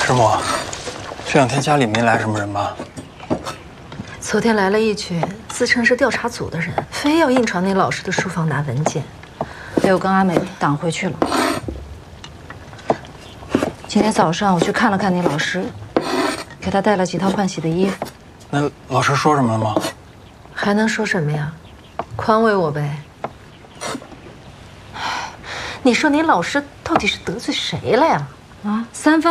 师母，这2天家里没来什么人吧？ 昨天来了一群自称是调查组的人，非要硬闯你老师的书房拿文件，被我跟阿美挡回去了。今天早上我去看了看你老师，给他带了几套换洗的衣服。 那老师说什么了吗？ 还能说什么呀？宽慰我呗。你说你老师到底是得罪谁了呀？啊，3番。